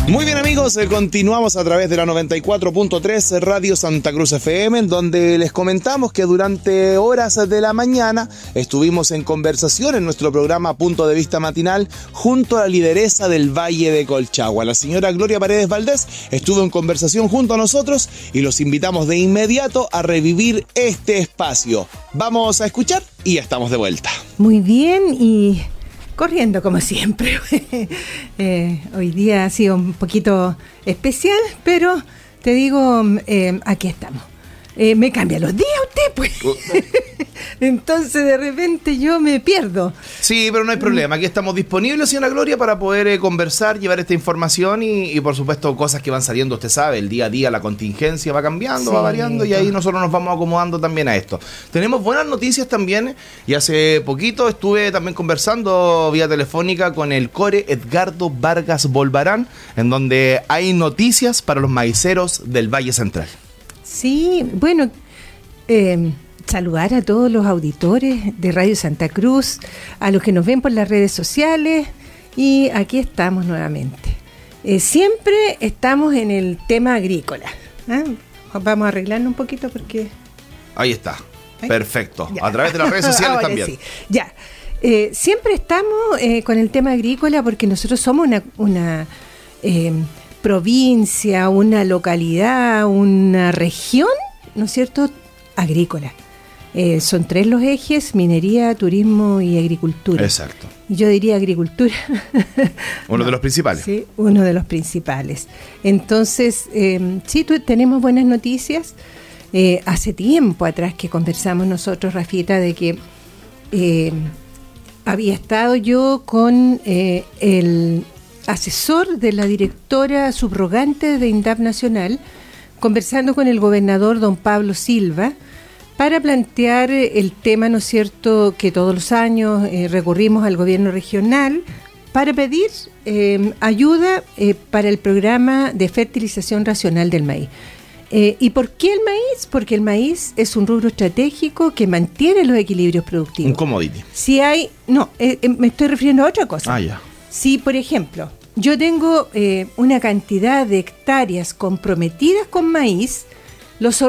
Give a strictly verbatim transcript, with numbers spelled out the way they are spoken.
Muy bien, amigos, eh, continuamos a través de la noventa y cuatro punto tres Radio Santa Cruz F M, en donde les comentamos que durante horas de la mañana estuvimos en conversación en nuestro programa Punto de Vista Matinal junto a la lideresa del Valle de Colchagua, la señora Gloria Paredes Valdés. Estuvo en conversación junto a nosotros y los invitamos de inmediato a revivir este espacio. Vamos a escuchar y ya estamos de vuelta. Muy bien, y corriendo como siempre. eh, hoy día ha sido un poquito especial, pero te digo, eh, aquí estamos. Eh, me cambia los días usted, pues. Entonces de repente yo me pierdo. Sí, pero no hay problema. Aquí estamos disponibles, señora Gloria, para poder eh, conversar, llevar esta información y, y por supuesto cosas que van saliendo. Usted sabe, el día a día la contingencia va cambiando, sí, va variando y ahí nosotros nos vamos acomodando también a esto. Tenemos buenas noticias también y hace poquito estuve también conversando vía telefónica con el core Edgardo Vargas Bolvarán, en donde hay noticias para los maiceros del Valle Central. Sí, bueno, eh, saludar a todos los auditores de Radio Santa Cruz, a los que nos ven por las redes sociales, y aquí estamos nuevamente. Eh, siempre estamos en el tema agrícola. ¿eh? Vamos a arreglarnos un poquito porque... Ahí está, ¿Eh? perfecto. Ya. A través de las redes sociales Ahora también. Sí. Ya, eh, siempre estamos eh, con el tema agrícola porque nosotros somos una... una eh, provincia, una localidad, una región, ¿no es cierto?, agrícola. Eh, son tres los ejes: minería, turismo y agricultura. Exacto. Y yo diría agricultura. Uno no, de los principales. Sí, uno de los principales. Entonces, eh, sí, tu, tenemos buenas noticias. Eh, hace tiempo atrás que conversamos nosotros, Rafita, de que eh, había estado yo con eh, el asesor de la directora subrogante de INDAP Nacional, conversando con el gobernador don Pablo Silva, para plantear el tema, ¿no es cierto?, que todos los años eh, recurrimos al gobierno regional para pedir eh, ayuda eh, para el programa de fertilización racional del maíz. Eh, ¿Y por qué el maíz? Porque el maíz es un rubro estratégico que mantiene los equilibrios productivos. Un commodity. Si hay, no, eh, eh, me estoy refiriendo a otra cosa. Ah, ya. Si, por ejemplo, yo tengo eh, una cantidad de hectáreas comprometidas con maíz, los